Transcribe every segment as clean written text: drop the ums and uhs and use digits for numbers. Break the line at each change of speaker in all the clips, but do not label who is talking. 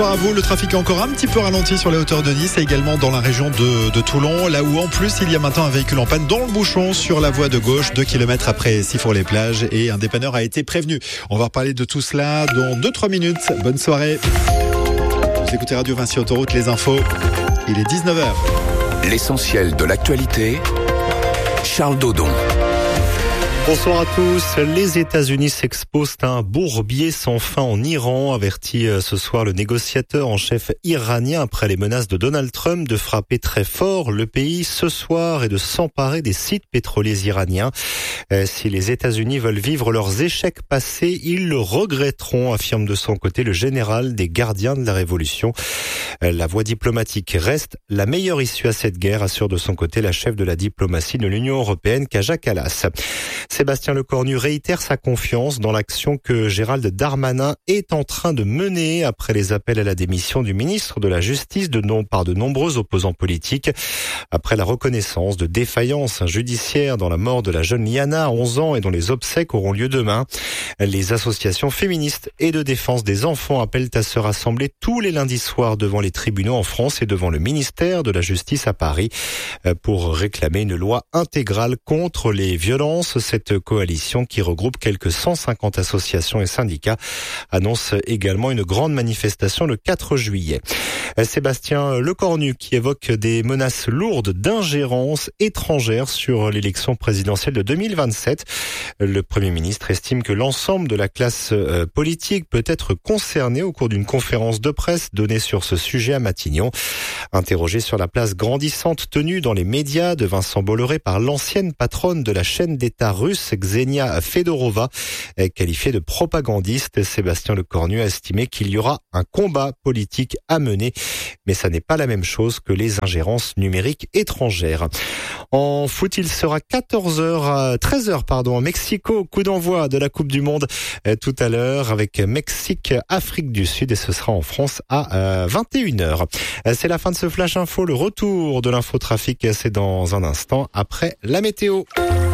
bonsoir à vous. Le trafic est encore un petit peu ralenti sur les hauteurs de Nice et également dans la région de Toulon, là où en plus il y a maintenant un véhicule en panne dans le bouchon sur la voie de gauche, 2 km après Sifour-les-Plages, et un dépanneur a été prévenu. On va reparler de tout cela dans 2-3 minutes. Bonne soirée. Vous écoutez Radio Vinci Autoroute, les infos. Il est 19h.
L'essentiel de l'actualité, Charles Dodon.
Bonsoir à tous. Les États-Unis s'exposent à un bourbier sans fin en Iran, avertit ce soir le négociateur en chef iranien après les menaces de Donald Trump de frapper très fort le pays ce soir et de s'emparer des sites pétroliers iraniens. Si les États-Unis veulent vivre leurs échecs passés, ils le regretteront, affirme de son côté le général des gardiens de la révolution. La voie diplomatique reste la meilleure issue à cette guerre, assure de son côté la chef de la diplomatie de l'Union européenne, Kaja Kallas. Sébastien Lecornu réitère sa confiance dans l'action que Gérald Darmanin est en train de mener après les appels à la démission du ministre de la Justice par de nombreux opposants politiques. Après la reconnaissance de défaillance judiciaire dans la mort de la jeune Liana à 11 ans et dont les obsèques auront lieu demain, les associations féministes et de défense des enfants appellent à se rassembler tous les lundis soirs devant les tribunaux en France et devant le ministère de la Justice à Paris pour réclamer une loi intégrale contre les violences. Cette coalition, qui regroupe quelques 150 associations et syndicats, annonce également une grande manifestation le 4 juillet. Sébastien Lecornu qui évoque des menaces lourdes d'ingérence étrangère sur l'élection présidentielle de 2027. Le Premier ministre estime que l'ensemble de la classe politique peut être concernée au cours d'une conférence de presse donnée sur ce sujet à Matignon. Interrogé sur la place grandissante tenue dans les médias de Vincent Bolloré par l'ancienne patronne de la chaîne d'État russe, Ksenia Fedorova, qualifiée de propagandiste, Sébastien Lecornu a estimé qu'il y aura un combat politique à mener, mais ça n'est pas la même chose que les ingérences numériques étrangères. En foot, il sera 13h à Mexico, coup d'envoi de la Coupe du Monde tout à l'heure avec Mexique-Afrique du Sud, et ce sera en France à 21h. C'est la fin de ce Flash Info. Le retour de l'infotrafic, c'est dans un instant après la météo.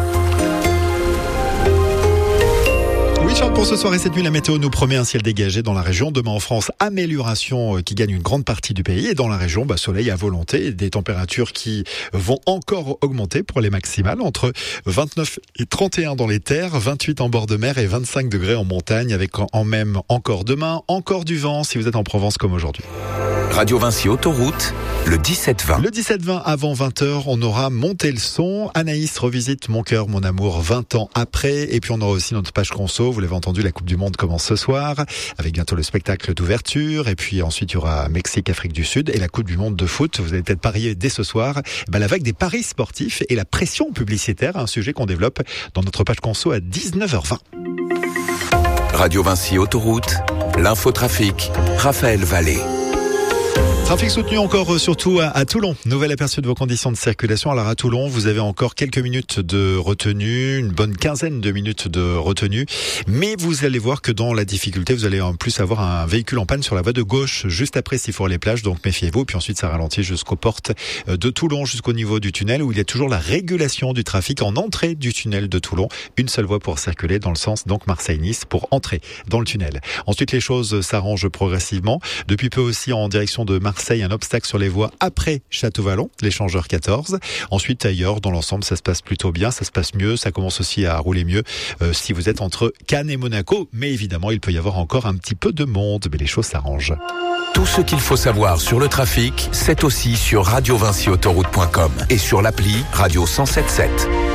Oui, Charles, pour ce soir et cette nuit, la météo nous promet un ciel dégagé dans la région. Demain en France, amélioration qui gagne une grande partie du pays. Et dans la région, soleil à volonté. Des températures qui vont encore augmenter pour les maximales. Entre 29 et 31 dans les terres, 28 en bord de mer et 25 degrés en montagne. Avec même encore demain, encore du vent si vous êtes en Provence comme aujourd'hui.
Radio Vinci Autoroute, le 17-20.
Le 17-20 avant 20h, on aura monté le son. Anaïs revisite Mon cœur, mon amour 20 ans après. Et puis on aura aussi notre page conso. Vous l'avez entendu, la Coupe du Monde commence ce soir, avec bientôt le spectacle d'ouverture. Et puis ensuite, il y aura Mexique, Afrique du Sud et la Coupe du Monde de foot. Vous allez peut-être parier dès ce soir. La vague des paris sportifs et la pression publicitaire, un sujet qu'on développe dans notre page conso à 19h20.
Radio Vinci Autoroute, l'infotrafic, Raphaël Vallée.
Trafic soutenu encore surtout à Toulon. Nouvel aperçu de vos conditions de circulation. Alors à Toulon, vous avez encore quelques minutes de retenue, une bonne quinzaine de minutes de retenue. Mais vous allez voir que dans la difficulté, vous allez en plus avoir un véhicule en panne sur la voie de gauche, juste après Sifour-les-Plages. Donc méfiez-vous. Puis ensuite, ça ralentit jusqu'aux portes de Toulon, jusqu'au niveau du tunnel, où il y a toujours la régulation du trafic en entrée du tunnel de Toulon. Une seule voie pour circuler dans le sens donc Marseille-Nice pour entrer dans le tunnel. Ensuite, les choses s'arrangent progressivement. Depuis peu aussi en direction de Marseille, un obstacle sur les voies après Château-Vallon, l'échangeur 14. Ensuite, ailleurs, dans l'ensemble, ça se passe plutôt bien, ça se passe mieux, ça commence aussi à rouler mieux si vous êtes entre Cannes et Monaco. Mais évidemment, il peut y avoir encore un petit peu de monde, mais les choses s'arrangent.
Tout ce qu'il faut savoir sur le trafic, c'est aussi sur radiovinciautoroute.com et sur l'appli Radio 107.7.